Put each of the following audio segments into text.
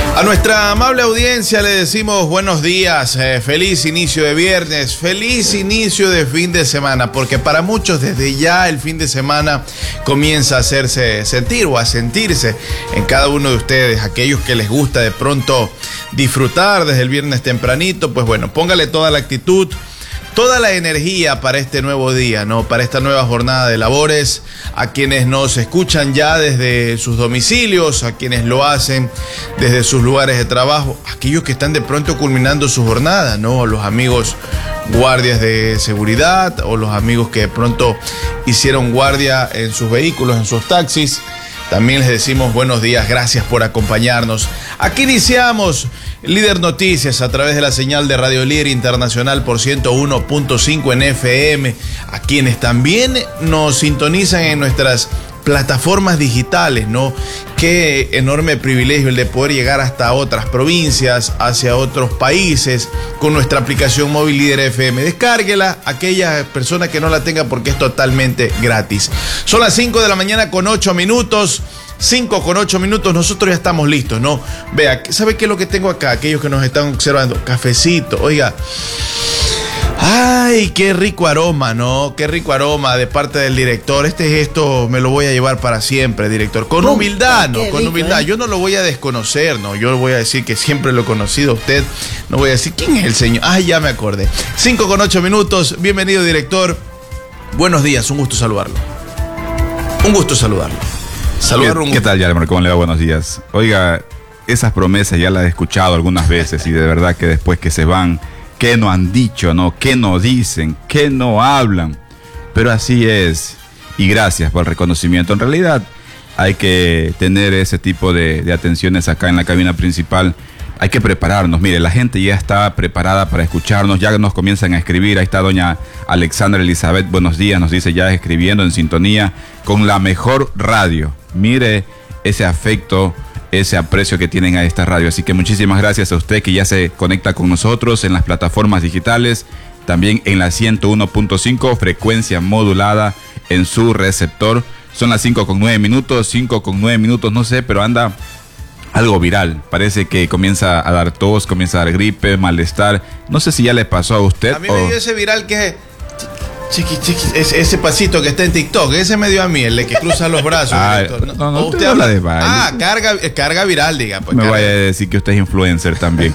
A nuestra amable audiencia le decimos buenos días, feliz inicio de viernes, feliz inicio de fin de semana, porque para muchos desde ya el fin de semana comienza a hacerse sentir o a sentirse en cada uno de ustedes. Aquellos que les gusta de pronto disfrutar desde el viernes tempranito, pues bueno, póngale toda la actitud, toda la energía para este nuevo día, ¿no? Para esta nueva jornada de labores, a quienes nos escuchan ya desde sus domicilios, a quienes lo hacen desde sus lugares de trabajo, aquellos que están de pronto culminando su jornada, ¿no? Los amigos guardias de seguridad o los amigos que de pronto hicieron guardia en sus vehículos, en sus taxis. También les decimos buenos días, gracias por acompañarnos. Aquí iniciamos Líder Noticias a través de la señal de Radio Líder Internacional por 101.5 en FM, a quienes también nos sintonizan en nuestras plataformas digitales, ¿no? Qué enorme privilegio el de poder llegar hasta otras provincias, hacia otros países, con nuestra aplicación móvil Líder FM. Descárguela, aquella persona que no la tenga, porque es totalmente gratis. Son las 5 de la mañana con 8 minutos. 5 con 8 minutos, nosotros ya estamos listos, ¿no? Vea, ¿sabe qué es lo que tengo acá? Aquellos que nos están observando, cafecito, oiga. Ay, qué rico aroma, ¿no? Qué rico aroma de parte del director. Este gesto me lo voy a llevar para siempre, director. Con humildad, ¿no? Con humildad. Yo no lo voy a desconocer, ¿no? Yo voy a decir que siempre lo he conocido a usted. No voy a decir, ¿quién es el señor? Ay, ya me acordé. 5 con 8 minutos. Bienvenido, director. Buenos días, un gusto saludarlo. Un gusto saludarlo. ¿Qué tal, Yalmer? ¿Cómo le va? Buenos días. Oiga, esas promesas ya las he escuchado algunas veces y de verdad que después que se van, ¿qué no han dicho, no? ¿Qué no dicen? ¿Qué no hablan? Pero así es. Y gracias por el reconocimiento. En realidad hay que tener ese tipo de atenciones acá en la cabina principal. Hay que prepararnos. Mire, la gente ya está preparada para escucharnos. Ya nos comienzan a escribir. Ahí está doña Alexandra Elizabeth. Buenos días. Nos dice ya escribiendo en sintonía con la mejor radio. Mire ese afecto, ese aprecio que tienen a esta radio. Así que muchísimas gracias a usted que ya se conecta con nosotros en las plataformas digitales. También en la 101.5, frecuencia modulada en su receptor. Son las 5 con 9 minutos. 5 con 9 minutos, no sé, pero anda algo viral. Parece que comienza a dar tos, comienza a dar gripe, malestar. No sé si ya le pasó a usted. A mí me dio ese viral que ese pasito que está en TikTok. Ese me dio a mí, el de que cruza los brazos. No, usted habla de baile. Carga viral, diga. Pues me vaya a decir que usted es influencer también.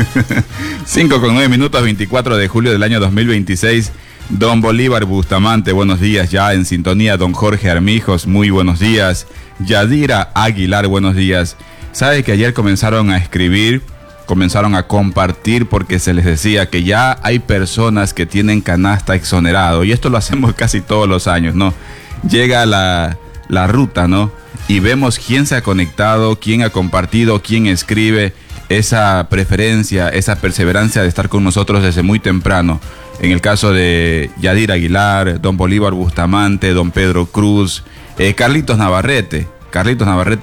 5 con 9 minutos, 24 de julio del año 2026. Don Bolívar Bustamante, buenos días. Ya en sintonía, don Jorge Armijos, muy buenos días. Yadira Aguilar, buenos días. ¿Sabe que ayer comenzaron a escribir, comenzaron a compartir porque se les decía que ya hay personas que tienen canasta exonerado? Y esto lo hacemos casi todos los años, ¿no? Llega la ruta, ¿no? Y vemos quién se ha conectado, quién ha compartido, quién escribe, esa preferencia, esa perseverancia de estar con nosotros desde muy temprano. En el caso de Yadira Aguilar, don Bolívar Bustamante, don Pedro Cruz, Carlitos Navarrete